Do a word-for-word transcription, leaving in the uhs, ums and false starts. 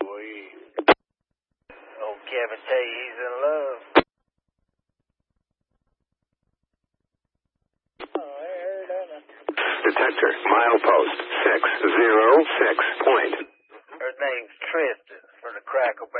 Old Kevin tell you he's in love. Detector, milepost six zero six point. Her name's Tristan for the Crackle